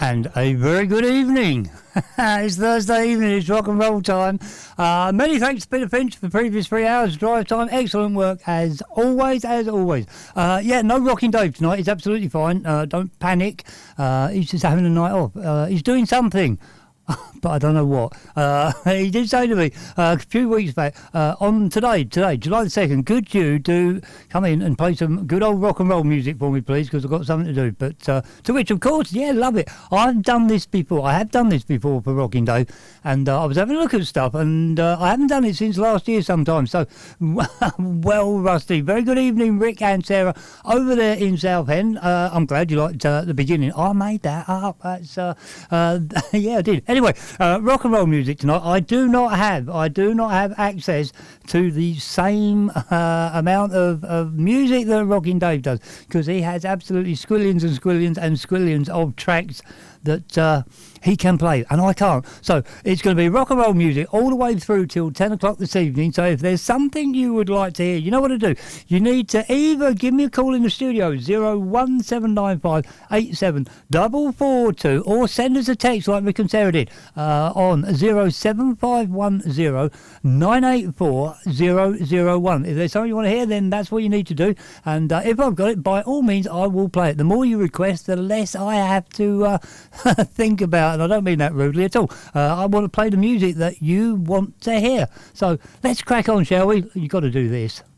And a very good evening. It's Thursday evening, it's rock and roll time. Many thanks to Peter Finch for the previous 3 hours drive time. Excellent work as always, no Rocking Dave tonight. He's absolutely fine. Don't panic. He's just having a night off. He's doing something. But I don't know what. He did say to me a few weeks back, on today, July the 2nd, could you do come in and play some good old rock and roll music for me, please, because I've got something to do. But to which, of course, yeah, love it. I have done this before for Rocking Dave, and I was having a look at stuff, and I haven't done it since last year sometime. So, well, Rusty, very good evening, Rick and Sarah, over there in Southend. I'm glad you liked the beginning. I made that up. That's, yeah, I did. Anyway, rock and roll music tonight. I do not have access to the same amount of music that Rocking Dave does, because he has absolutely squillions and squillions and squillions of tracks that he can play, and I can't. So it's going to be rock and roll music all the way through till 10 o'clock this evening. So if there's something you would like to hear, you know what to do. You need to either give me a call in the studio, 01795 87442, or send us a text like Rick and Sarah did on 07510 984 001. If there's something you want to hear, then that's what you need to do. And if I've got it, by all means, I will play it. The more you request, the less I have to think about, and I don't mean that rudely at all. I want to play the music that you want to hear. So let's crack on, shall we? You've got to do this.